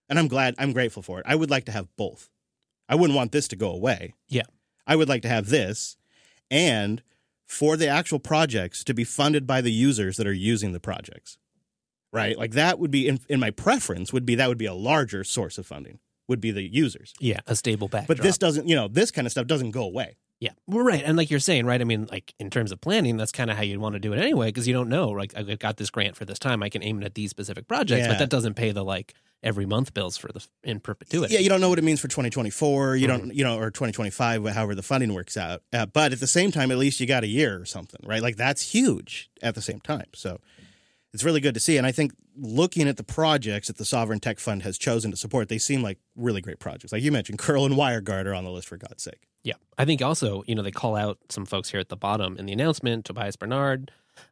And I'm grateful for it. I would like to have both. I wouldn't want this to go away. Yeah. I would like to have this and for the actual projects to be funded by the users that are using the projects. Right? Like that would be, in my preference, would be a larger source of funding, would be the users. Yeah, a stable backdrop. But this doesn't, this kind of stuff doesn't go away. Yeah, well, right. And like you're saying, right, I mean, like in terms of planning, that's kind of how you'd want to do it anyway, because you don't know, like, I got this grant for this time, I can aim it at these specific projects, but that doesn't pay the, like, every month bills for in perpetuity. Yeah, you don't know what it means for 2024, you don't, or 2025, however the funding works out. But at the same time, at least you got a year or something, right? Like that's huge at the same time. So it's really good to see. And I think looking at the projects that the Sovereign Tech Fund has chosen to support, they seem like really great projects. Like you mentioned, Curl and WireGuard are on the list, for God's sake. Yeah. I think also, they call out some folks here at the bottom in the announcement, Tobias Bernard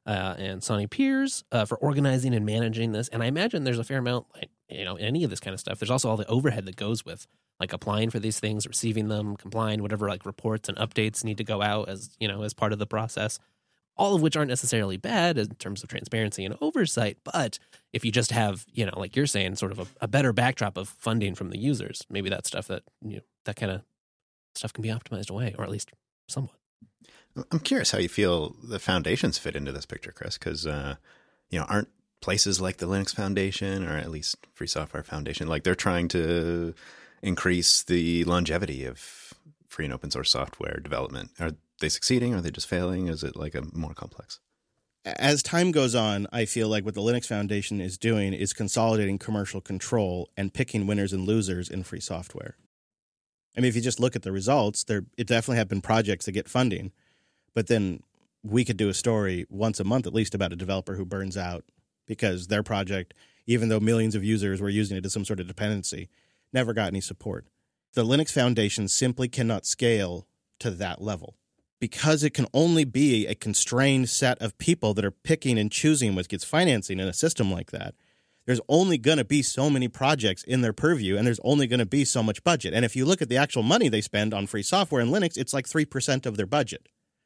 and Sonny Piers for organizing and managing this. And I imagine there's a fair amount, like, any of this kind of stuff. There's also all the overhead that goes with like applying for these things, receiving them, complying, whatever like reports and updates need to go out as part of the process. All of which aren't necessarily bad in terms of transparency and oversight. But if you just have, like you're saying, sort of a better backdrop of funding from the users, maybe that's stuff that, that kind of stuff can be optimized away, or at least somewhat. I'm curious how you feel the foundations fit into this picture, Chris, because, aren't places like the Linux Foundation, or at least Free Software Foundation, like they're trying to increase the longevity of free and open source software development? Are they succeeding? Are they just failing? Is it like a more complex? As time goes on, I feel like what the Linux Foundation is doing is consolidating commercial control and picking winners and losers in free software. I mean, if you just look at the results, it definitely have been projects that get funding, but then we could do a story once a month at least about a developer who burns out because their project, even though millions of users were using it as some sort of dependency, never got any support. The Linux Foundation simply cannot scale to that level because it can only be a constrained set of people that are picking and choosing what gets financing in a system like that. There's only going to be so many projects in their purview, and there's only going to be so much budget. And if you look at the actual money they spend on free software in Linux, it's like 3% of their budget.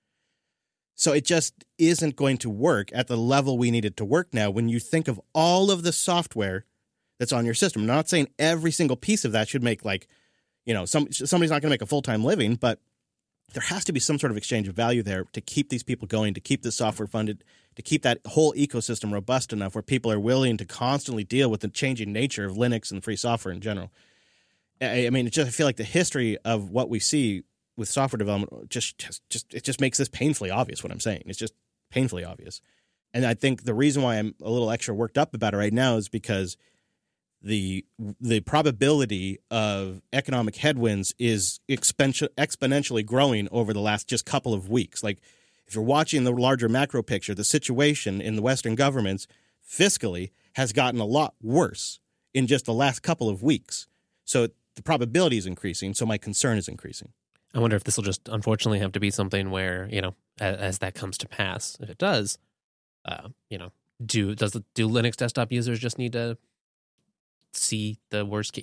So it just isn't going to work at the level we need it to work now when you think of all of the software that's on your system. I'm not saying every single piece of that should make somebody's not going to make a full-time living, but there has to be some sort of exchange of value there to keep these people going, to keep the software funded, to keep that whole ecosystem robust enough where people are willing to constantly deal with the changing nature of Linux and free software in general. I mean, I feel like the history of what we see with software development just makes this painfully obvious what I'm saying. It's just painfully obvious. And I think the reason why I'm a little extra worked up about it right now is because the probability of economic headwinds is exponentially growing over the last just couple of weeks. Like if you're watching the larger macro picture, the situation in the Western governments fiscally has gotten a lot worse in just the last couple of weeks. So the probability is increasing. So my concern is increasing. I wonder if this will just unfortunately have to be something where, as that comes to pass, if it does, do Linux desktop users just need to see the worst,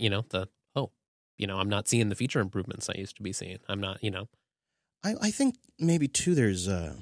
I'm not seeing the feature improvements I used to be seeing. I'm not, I think maybe too there's a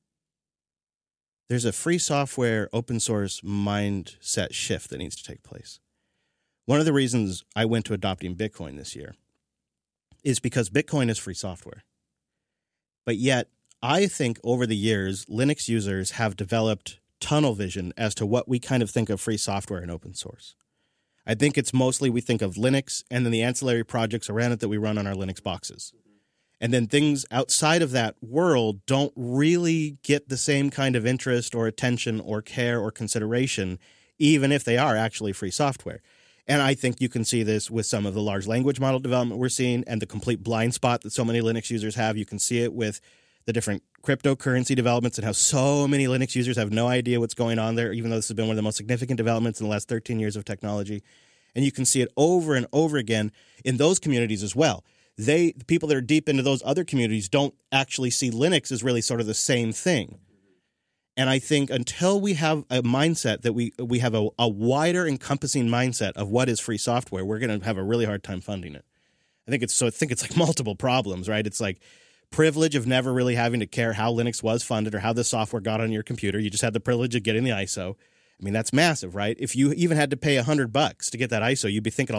free software open source mindset shift that needs to take place. One of the reasons I went to adopting Bitcoin this year is because Bitcoin is free software. But yet, I think over the years, Linux users have developed tunnel vision as to what we kind of think of free software and open source. I think it's mostly we think of Linux and then the ancillary projects around it that we run on our Linux boxes. And then things outside of that world don't really get the same kind of interest or attention or care or consideration, even if they are actually free software. And I think you can see this with some of the large language model development we're seeing and the complete blind spot that so many Linux users have. You can see it with the different cryptocurrency developments and how so many Linux users have no idea what's going on there, even though this has been one of the most significant developments in the last 13 years of technology. And you can see it over and over again in those communities as well. The people that are deep into those other communities don't actually see Linux as really sort of the same thing. And I think until we have a mindset that we have a wider encompassing mindset of what is free software, we're going to have a really hard time funding it. I think it's like multiple problems, right? It's like privilege of never really having to care how Linux was funded or how the software got on your computer. You just had the privilege of getting the ISO. I mean, that's massive, right? If you even had to pay $100 to get that ISO, you'd be thinking